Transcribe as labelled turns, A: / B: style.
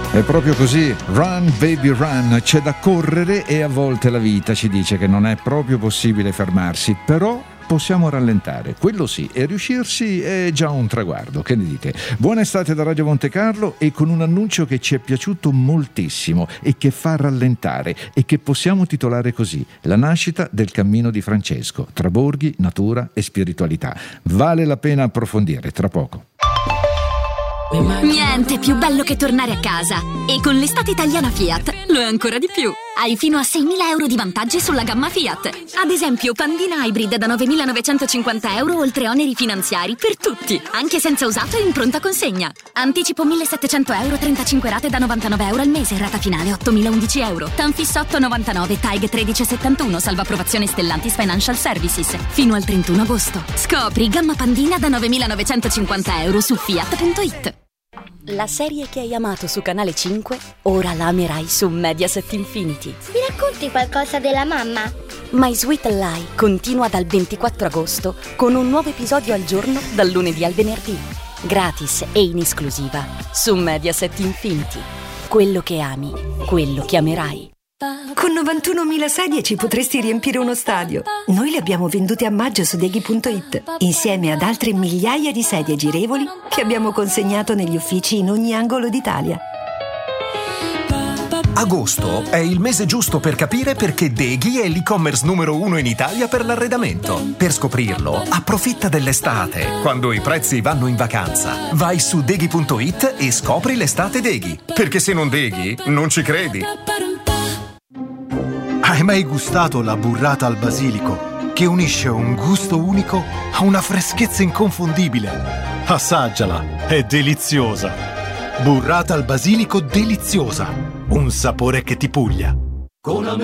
A: È proprio così, run baby run, c'è da correre e a volte la vita ci dice che non è proprio possibile fermarsi, però possiamo rallentare, quello sì, e riuscirsi è già un traguardo, che ne dite? Buona estate da Radio Monte Carlo e con un annuncio che ci è piaciuto moltissimo e che fa rallentare e che possiamo titolare così: la nascita del cammino di Francesco, tra borghi, natura e spiritualità. Vale la pena approfondire, tra poco.
B: Niente più bello che tornare a casa. E con l'estate italiana Fiat lo è ancora di più. Hai fino a 6.000 euro di vantaggi sulla gamma Fiat. Ad esempio Pandina Hybrid da 9.950 euro oltre oneri finanziari per tutti, anche senza usato e in pronta consegna. Anticipo 1.700 euro, 35 rate da 99 euro al mese, rata finale 8.011 euro. Tanfis 8,99, TAG 1371, salvo approvazione Stellantis Financial Services. Fino al 31 agosto. Scopri gamma Pandina da 9.950 euro su Fiat.it. La serie che hai amato su Canale 5, ora la amerai su Mediaset Infinity.
C: Mi racconti qualcosa della mamma?
B: My Sweet Lie continua dal 24 agosto con un nuovo episodio al giorno dal lunedì al venerdì. Gratis e in esclusiva su Mediaset Infinity. Quello che ami, quello che amerai.
D: Con 91.000 sedie ci potresti riempire uno stadio. Noi le abbiamo vendute a maggio su Deghi.it, insieme ad altre migliaia di sedie girevoli che abbiamo consegnato negli uffici in ogni angolo d'Italia.
E: Agosto è il mese giusto per capire perché Deghi è l'e-commerce numero 1 in Italia per l'arredamento. Per scoprirlo, approfitta dell'estate, quando i prezzi vanno in vacanza. Vai su Deghi.it e scopri l'estate Deghi. Perché se non Deghi, non ci credi.
F: Hai mai gustato la burrata al basilico, che unisce un gusto unico a una freschezza inconfondibile? Assaggiala, è deliziosa. Burrata al basilico deliziosa, un sapore che ti puglia.